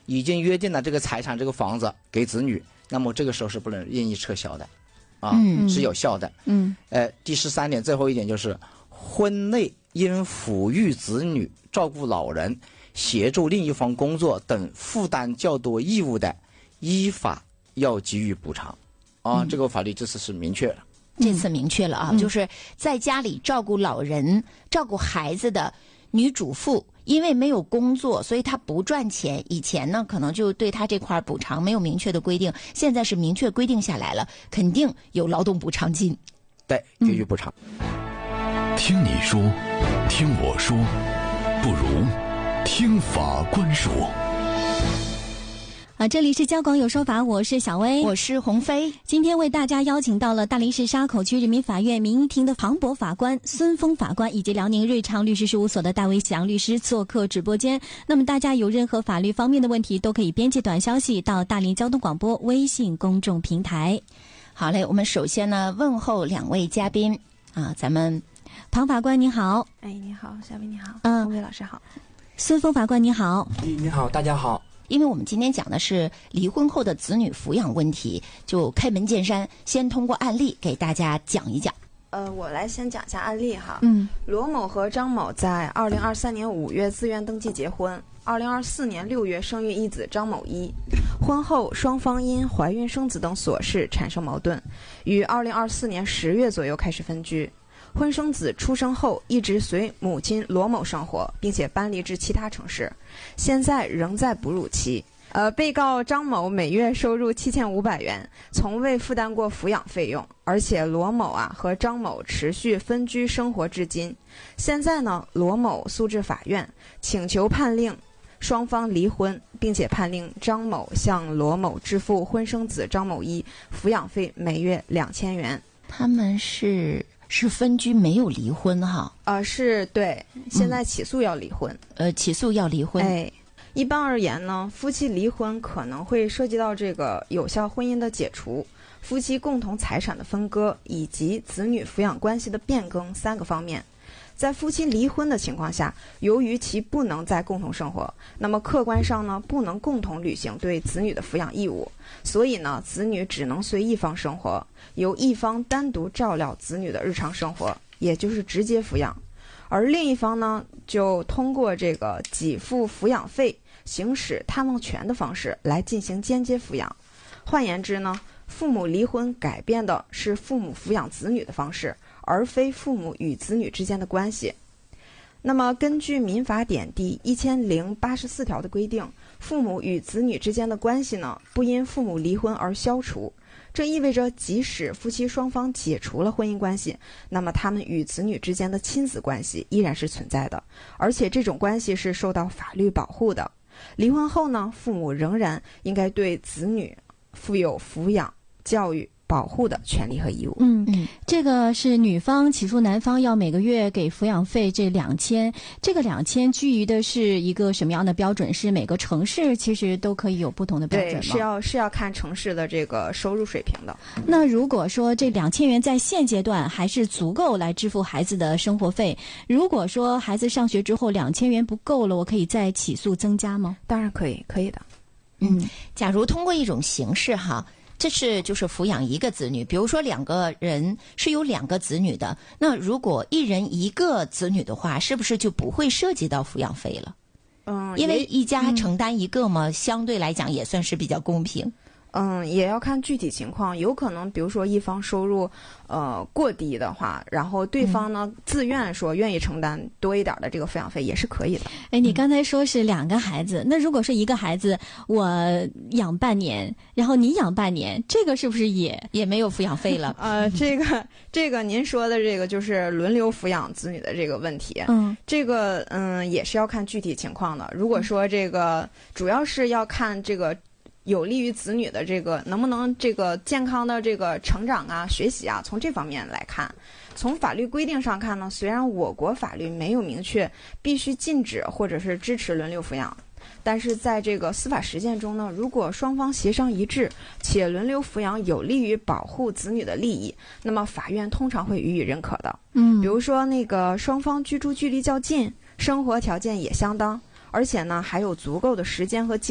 已经约定了这个财产这个房子给子女，那么这个时候是不能任意撤销的是有效的。第13点最后一点就是婚内因抚育子女、照顾老人、协助另一方工作等负担较多义务的，依法要给予补偿这个法律这次是明确了。 这次明确了就是在家里照顾老人、照顾孩子的女主妇，因为没有工作，所以她不赚钱。以前呢，可能就对她这块补偿没有明确的规定，现在是明确规定下来了，肯定有劳动补偿金。 对，给予补偿。 听你说，听我说，不如听法官说。 这里是交广有说法，我是小薇， 我是鸿飞。 今天为大家邀请到了大连市沙口区人民法院民庭的庞博法官、孙峰法官以及辽宁瑞昌律师事务所的戴维祥律师做客直播间。那么大家有任何法律方面的问题，都可以编辑短消息到大连交通广播微信公众平台。 好嘞，我们首先呢问候两位嘉宾咱们庞法官你好。 你好，小薇你好， 鸿飞老师好。 孙峰法官你好。 你好，大家好。 因为我们今天讲的是离婚后的子女抚养问题，就开门见山，先通过案例给大家讲一讲。 我来先讲一下案例哈。罗某和张某在2023年5月自愿登记结婚，2024年6月生育一子张某一。婚后双方因怀孕生子等琐事产生矛盾，于2024年10月左右开始分居。婚生子出生后一直随母亲罗某生活，并且搬离至其他城市，现在仍在哺乳期。被告张某每月收入7500元，从未负担过抚养费用，而且罗某和张某持续分居生活至今。现在呢，罗某诉至法院，请求判令双方离婚，并且判令张某向罗某支付婚生子张某一抚养费每月2000元。 他们是分居没有离婚哈？ 是对，现在起诉要离婚。 起诉要离婚。 一般而言呢，夫妻离婚可能会涉及到这个有效婚姻的解除、夫妻共同财产的分割以及子女抚养关系的变更3个方面。在夫妻离婚的情况下，由于其不能再共同生活，那么客观上呢不能共同履行对子女的抚养义务，所以呢子女只能随一方生活，由一方单独照料子女的日常生活，也就是直接抚养，而另一方呢就通过这个给付抚养费、行使探望权的方式来进行间接抚养。换言之呢，父母离婚改变的是父母抚养子女的方式，而非父母与子女之间的关系。那么根据民法典第1084条的规定，父母与子女之间的关系呢，不因父母离婚而消除。这意味着即使夫妻双方解除了婚姻关系，那么他们与子女之间的亲子关系依然是存在的，而且这种关系是受到法律保护的。离婚后呢，父母仍然应该对子女负有抚养、教育、保护的权利和义务。 这个是女方起诉男方要每个月给抚养费这2000，这个2000基于的是一个什么样的标准？是每个城市其实都可以有不同的标准吗？ 对，是要看城市的这个收入水平的。 那如果说这2000元在现阶段还是足够来支付孩子的生活费，如果说孩子上学之后2000元不够了，我可以再起诉增加吗？ 当然可以的。 假如通过一种形式哈，这是就是抚养一个子女，比如说2个人是有2个子女的，那如果一人1个子女的话，是不是就不会涉及到抚养费了？因为一家承担一个嘛，相对来讲也算是比较公平。 也要看具体情况，有可能比如说一方收入过低的话，然后对方呢自愿说愿意承担多一点的这个抚养费也是可以的。 你刚才说是2个孩子，那如果是1个孩子我养半年，然后你养半年，这个是不是也没有抚养费了？ 这个您说的这个就是轮流抚养子女的这个问题。这个也是要看具体情况的。如果说这个主要是要看这个有利于子女的这个能不能这个健康的这个成长学习从这方面来看。从法律规定上看呢，虽然我国法律没有明确必须禁止或者是支持轮流抚养，但是在这个司法实践中呢，如果双方协商一致且轮流抚养有利于保护子女的利益，那么法院通常会予以认可的。比如说那个双方居住距离较近，生活条件也相当，而且呢还有足够的时间和